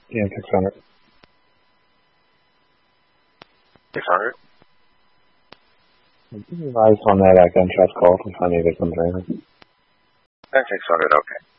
Yeah, 600. 600? Advise on that gunshot call from Sunny Victim Driver. 600, okay.